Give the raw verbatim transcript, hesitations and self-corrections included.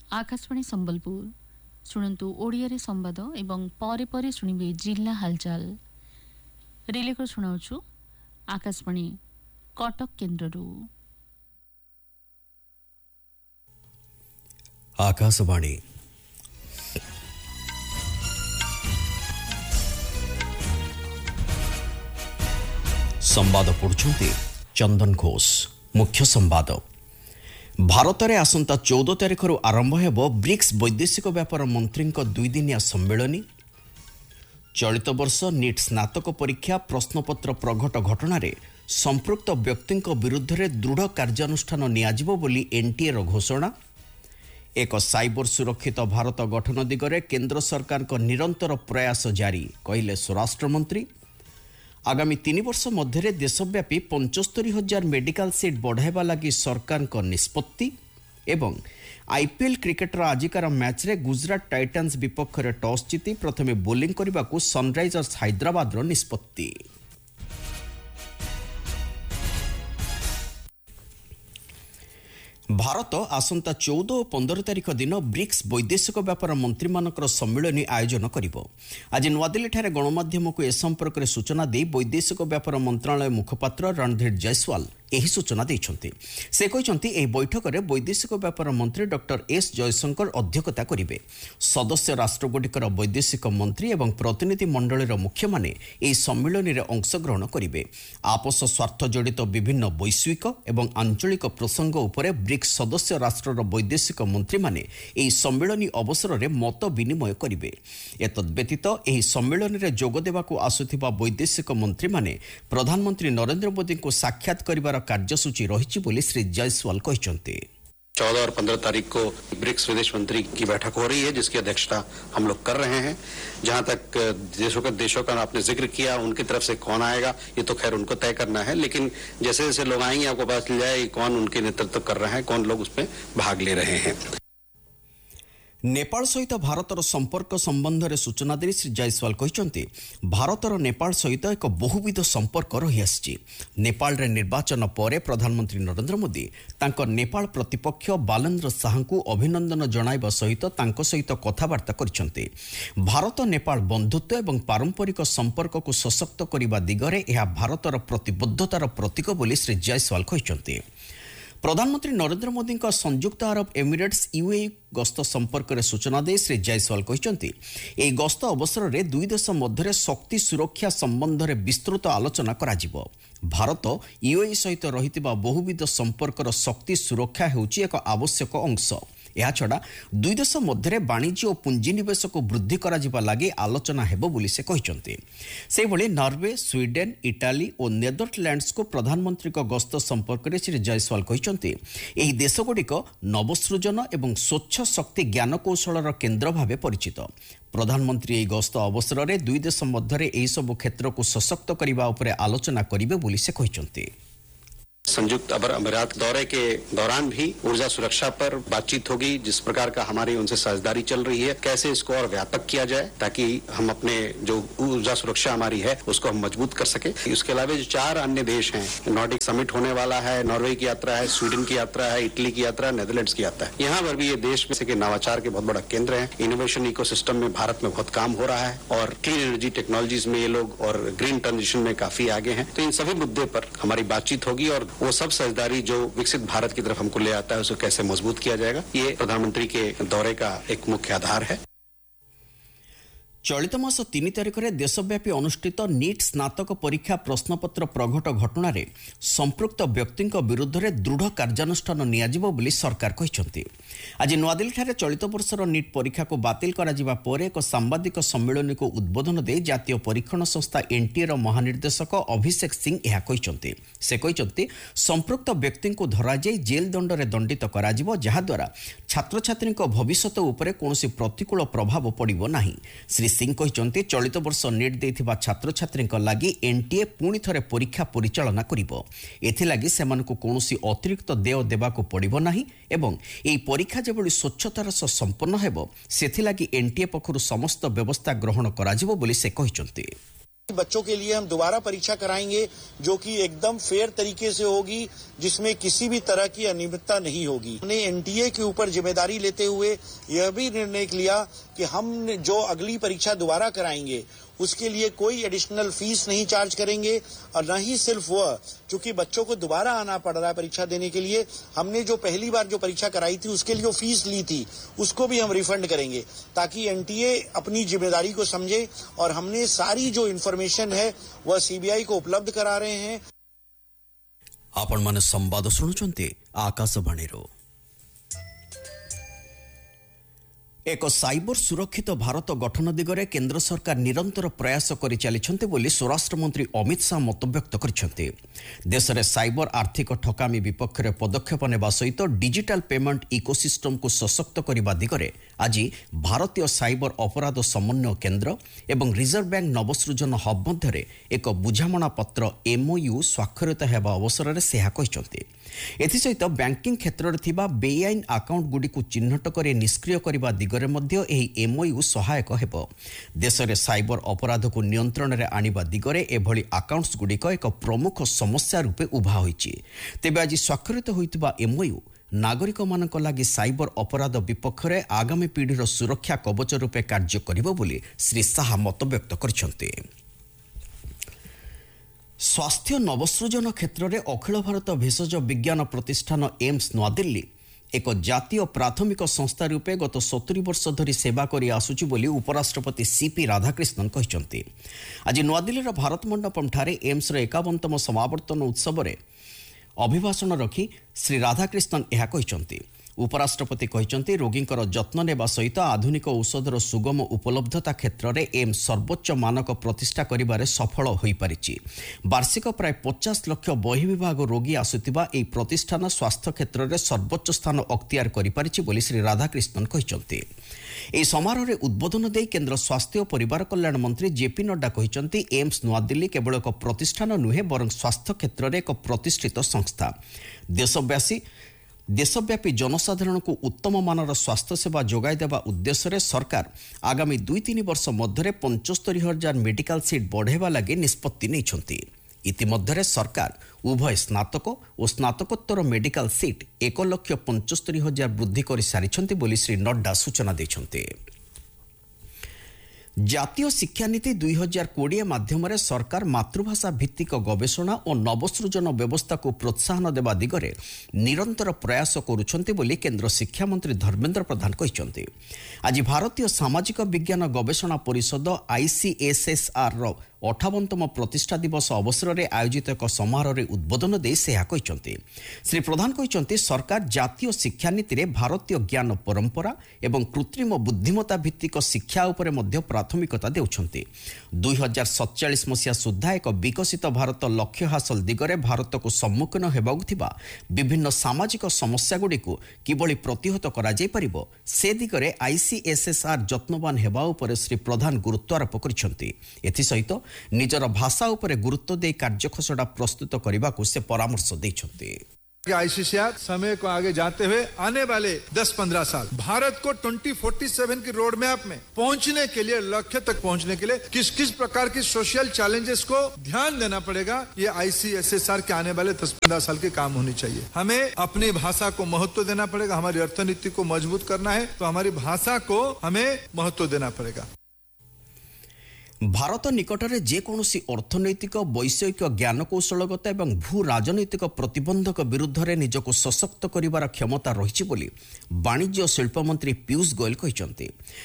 आकाशवाणी संबलपुर शुणु ओडिया संवाद एवं परे परे शुणिबे जिला हालचाल रिले को शुणाउछु आकाशवाणी कटक केन्द्ररू। आकाशवाणी संवाद पढ़ुछंती चंदन घोष। मुख्य संवाद भारत में आसंता चौदह तारिख आरंभ हेब ब्रिक्स वैदेशिक व्यापार मंत्री दुईदिनिया सम्मेलन। चलित वर्ष नीट स्नातक परीक्षा प्रश्नपत्र प्रघट घटना संपृक्त व्यक्ति विरुद्ध में दृढ़ कार्यानुष्ठान नियाजिबो बोली एनटीए रो घोषणा। एक साइबर सुरक्षित भारत गठन दिगरे केंद्र सरकार को निरंतर प्रयास जारी कहले स्वराष्ट्र मंत्री। आगामी तीन वर्ष मध्य देशव्यापी पंचस्तरी हजार मेडिकल सीट बढ़ाइबा लगी सरकार को निष्पत्ति। एवं आईपीएल क्रिकेटर आजिकार मैच रे गुजरात टाइटन्स विपक्ष में टॉस जीति प्रथमे बोलिंग करने को सनराइजर्स हैदराबाद रो निष्पत्ति। भारत आसंता चौदह और पंद्रह तारिख दिन ब्रिक्स वैदेशिक व्यापार मंत्री मानकर सम्मेलन आयोजन करिबो। आज नुआदिल्ली ठारे गणमाध्यम को ए संपर्क में सूचना दे वैदेशिक व्यापार मंत्रालय मुखपात्र रणधीर जयसवाल यही सूचना देइछन्ति। से कहिछन्ति एही बैठक में वैदेशिक व्यापार मंत्री डॉक्टर एस जयशंकर अध्यक्षता करिवे। सदस्य राष्ट्रगुड़िकर वैदेशिक मंत्री एवं प्रतिनिधि मंडलीर मुख्य माने एही सम्मेलन में अंशग्रहण करिवे। आपस स्वार्थ जड़ित विभिन्न वैश्विक एवं आंचलिक प्रसंग उपरे ब्रिक्स सदस्य राष्ट्रर वैदेशिक मंत्री माने एही सम्मेलन अवसर में मत विनिमय करिवे। एतद् व्यतीत एही सम्मेलन में जोग देबाकू आसुथिबा वैदेशिक मंत्री माने प्रधानमंत्री नरेंद्र मोदी को साक्षात करिबार कार्यसूची रही बोली श्री जयसवाल कहते। चौदह और पंद्रह तारीख को ब्रिक्स विदेश मंत्री की बैठक हो रही है जिसकी अध्यक्षता हम लोग कर रहे हैं। जहां तक देशों का देशों का आपने जिक्र किया उनकी तरफ से कौन आएगा ये तो खैर उनको तय करना है, लेकिन जैसे जैसे लोग आएंगे आपको पता चल जाए कौन उनके नेतृत्व कर रहा है, कौन लोग उसमें भाग ले रहे हैं। नेपाल सहित भारतर संपर्क संबंध में सूचना दे श्री जयसवाल कहते भारतर नेपाल सहित एक बहुविध संपर्क रही आसी। नेपाल रे निर्वाचन पर प्रधानमंत्री नरेंद्र मोदी तांको नेपाल प्रतिपक्ष बालेन्द्र शाह को अभिनंदन जणाइबा सहित तांको सहित कथबार्ता करिसेंते। भारत नेपाल बंधुत्व एवं पारंपरिक संपर्क को सशक्त करने दिगरे यह भारतर प्रतिबद्धतार प्रतीक बोली श्री जयसवाल कहते। प्रधानमंत्री नरेंद्र मोदी का संयुक्त अरब एमिरेट्स यूएई गस्त संपर्क में सूचना दे श्री जयसवाल कहते यह गस्त अवसर में दुई देश मध्य शक्ति सुरक्षा संबंध में विस्तृत आलोचना करा। भारत यूएई सहित रही बहुविध संपर्कर शक्ति सुरक्षा होची एक आवश्यक अंश। यह छड़ा दुई देश मध्य वाणिज्य और पुंजीनिवेश को वृद्धि करा जिबा लागी आलोचना हेबो बोली से कहते। से भली नॉर्वे, स्वीडेन, इटाली और नेदरलैंड्स को प्रधानमंत्री को गस्त संपर्क में श्री जयसवाल कहते यही देशगुड़िक नवसृजन एवं स्वच्छ शक्ति ज्ञान कौशल केन्द्र भाव परिचित। प्रधानमंत्री यही गस्त अवसर में दुई देश मध्य यही सब क्षेत्र को सशक्त करने उपरे आलोचना करिवे बोली से कहते। संयुक्त अरब अमीरात दौरे के दौरान भी ऊर्जा सुरक्षा पर बातचीत होगी। जिस प्रकार का हमारी उनसे साझेदारी चल रही है कैसे इसको और व्यापक किया जाए ताकि हम अपने जो ऊर्जा सुरक्षा हमारी है उसको हम मजबूत कर सके। इसके अलावा जो चार अन्य देश हैं, नॉर्डिक समिट होने वाला है, नॉर्वे की यात्रा है, स्वीडन की यात्रा है, इटली की यात्रा है, नेदरलैंड्स की यात्रा है। यहाँ पर भी ये देश में से नवाचार के बहुत बड़ा केंद्र है। इनोवेशन इकोसिस्टम में भारत में बहुत काम हो रहा है और क्लीन एनर्जी टेक्नोलॉजीज में ये लोग और ग्रीन ट्रांजिशन में काफी आगे हैं। तो इन सभी मुद्दे पर हमारी बातचीत होगी और वो सब साझेदारी जो विकसित भारत की तरफ हमको ले आता है उसको कैसे मजबूत किया जाएगा, ये प्रधानमंत्री के दौरे का एक मुख्य आधार है। चलित मास तीन तारिख में देशव्यापी अनुष्ठित नीट स्नातक परीक्षा प्रश्नपत्र प्रघट घटना संपृक्त व्यक्ति विरुद्ध में दृढ़ कार्यानुष्ठान नियाजिबो बोली सरकार कहते। आज नुआदिल्ली ठारे चलित वर्षर नीट परीक्षा को बातिल करा जिबा परे एक सांबादिक सम्मेलन को उद्बोधन दे जातीय परीक्षण संस्था एनटीए महानिर्देशक अभिषेक सिंह यह कहते। से कहते संपृक्त व्यक्ति को धरा जाई जेल दंड में दंडित करा जिबो जहा द्वारा छात्र छात्री भविष्य उपरे कोनोसी प्रतिकूल प्रभाव पड़िबो नाही। श्री सिंह कहते चलित वर्ष नीट देथिबा छात्र छात्री लगी एनटीए पुणी थरे परीक्षा परिचालना करिबो। एथिलागि सेमानकु कोनोसी अतिरिक्त देय देबाकू पड़िबो नाही एवं एई परीक्षा जेबोली स्वच्छतार सह संपन्न हेबो सेथिलागि एनटीए पक्षरु समस्त व्यवस्था ग्रहण कराजिबो बोली से कहते। बच्चों के लिए हम दोबारा परीक्षा कराएंगे जो कि एकदम फेयर तरीके से होगी, जिसमें किसी भी तरह की अनियमितता नहीं होगी। हमने एनटीए के ऊपर जिम्मेदारी लेते हुए यह भी निर्णय लिया कि हम जो अगली परीक्षा दोबारा कराएंगे उसके लिए कोई एडिशनल फीस नहीं चार्ज करेंगे, और न ही सिर्फ वह, चूंकि बच्चों को दोबारा आना पड़ रहा है परीक्षा देने के लिए, हमने जो पहली बार जो परीक्षा कराई थी उसके लिए फीस ली थी उसको भी हम रिफंड करेंगे, ताकि एनटीए अपनी जिम्मेदारी को समझे। और हमने सारी जो इन्फॉर्मेशन है वह सीबीआई को उपलब्ध करा रहे हैं। आपण माने संवाद शुणुचंती आकाशवाणी। एक साइबर सुरक्षित भारत गठन दिगरे केंद्र सरकार निरंतर प्रयास करि चलिछन्ते बोली स्वराष्ट्र मंत्री अमित शाह मतव्यक्त करिछन्ते। देश में साइबर आर्थिक ठकामी विपक्ष में पदक्षेप नेबा सहित डिजिटल पेमेंट इकोसिस्टम को सशक्त करने दिगरे आज भारतीय साइबर अपराध समन्वय केंद्र एवं रिजर्व बैंक नवसृजन हब मध्य एक बुझामणा पत्र एमओयू स्वाक्षरित हेबा अवसर में से कहिछन्ते। एथिसहित बैंकिंग क्षेत्र में बेआईन आकाउंट गुडी को चिन्हट कर निष्क्रिय करने दिगरे मध्य एही एमओयू सहायक हेब। देश में साइबर अपराध को नियंत्रण में आनिबा दिगरे एभली आकाउंट्स गुडिक एक प्रमुख समस्या रूपे उभा होइछि। तेबे आज स्वाक्षरित होइतिबा एमओयू नागरिक मानक लागि साइबर अपराध विपक्ष में आगामी पीढ़ीर सुरक्षा कवच रूपे कार्य करिबो बोली श्री शाह मतव्यक्त करिसन्ते। स्वास्थ्य नवसृजन क्षेत्र में अखिल भारत भेषज विज्ञान प्रतिष्ठान एम्स नूआदिल्ली एक जातीय प्राथमिक संस्था रूपे गत सत्तरी वर्ष धरी सेवा करि आसुछि बोली उपराष्ट्रपति सीपी राधाकृष्णन कहिसन्ते। आज नूआदिल्लीर भारत मंडपम ठारे एम्स एकावनतम समावर्तन उत्सव में अभिभाषण रखी श्री राधाकृष्णन यह कहिसन्ते। उपराष्ट्रपति कहते रोगींकर जत्न नेबा सहित आधुनिक औषधर सुगम उपलब्धता क्षेत्र में एम्स सर्वोच्च मानक प्रतिष्ठा करिबारे सफल होई पारिछि। वार्षिक प्राय पचास लक्ष बहिर्विभाग रोगी आसुथिबा एई प्रतिष्ठान स्वास्थ्य क्षेत्र में सर्वोच्च स्थान अख्तियार करि पारिछि बोली श्री राधाकृष्णन कहते। एई समारोह रे उद्बोधन देई केंद्र स्वास्थ्य और परिवार कल्याण मंत्री जेपी नड्डा कहते एम्स नूआदिल्ली केवल एक प्रतिष्ठान नुहे बरं स्वास्थ्य क्षेत्र में एक प्रतिष्ठित संस्था। देशव्यापी देशव्यापी जनसाधारण को उत्तम मानर स्वास्थ्य सेवा जोगाई देवा उद्देश्य रे सरकार आगामी दुई तीन वर्ष मध्य पंचस्तरी हजार मेडिकल सीट बढ़ावा लगे निष्पत्ति नहीं। इतिमध्य सरकार उभय स्नातक और स्नातकोत्तर मेडिकल सीट एक लक्ष पंचस्तरी हजार वृद्धि कर सारी बोली श्री नड्डा सूचना देते। जातीय शिक्षानीति दुई हजार कोड़े माध्यम सरकार मातृभाषा भित्तिक गवेषणा और नवसृजन व्यवस्था को प्रोत्साहन देवा दिगरे निरंतर प्रयास करुछन्ते बोली केंद्र शिक्षा मंत्री धर्मेंद्र प्रधान कहिसन्ते। आज भारतीय सामाजिक विज्ञान गवेषणा परिषद आईसीएसएसआर रो अठावनतम प्रतिष्ठा दिवस अवसर में आयोजित एक समारोह में उद्बोधन दे से कहते। श्री प्रधान कहते सरकार जातीय शिक्षानीति रे भारतीय ज्ञान परंपरा एवं कृत्रिम बुद्धिमत्ता भित्तिक शिक्षा उपरे मध्य प्राथमिकता देउछन्ते। दुई हजार सतचालीस मसीहा सुधा एक विकसित भारत लक्ष्य हासिल दिगरे भारत को सम्मुखीन हेबाकु थिबा विभिन्न सामाजिक समस्या गुडी को किभली प्रतिहत करा जाय परिबो से दिगरे आईसीएसएसआर जत्नवान हेबा उपरे श्री प्रधान गुरुत्वारोप करिसन्ते। एथि सहित निजर भाषा उपरे गुरुत्व दे कार्य खसड़ा प्रस्तुत करने को से परामर्श देते। आईसीएसआर समय को आगे जाते हुए आने वाले दस पंद्रह साल भारत को ट्वेंटी फोर्टी सेवन की रोड मैप में पहुंचने के लिए, लक्ष्य तक पहुंचने के लिए किस किस प्रकार की सोशल चैलेंजेस को ध्यान देना पड़ेगा, ये आईसीएसआर के आने वाले दस पंद्रह साल के काम होनी चाहिए। हमें अपनी भाषा को महत्व देना पड़ेगा। हमारी अर्थनीति को मजबूत करना है तो हमारी भाषा को हमें महत्व देना पड़ेगा। भारत निकटरे जेकोसी अर्थनैतिक वैषयिक ज्ञानकौशलगत एवं भू राजनैतिक प्रतिबंधक विरुद्ध रे निजको सशक्त करिवार क्षमता रहिछि बोली वाणिज्य शिल्प मंत्री पीयूष गोयल कहिसन्ते।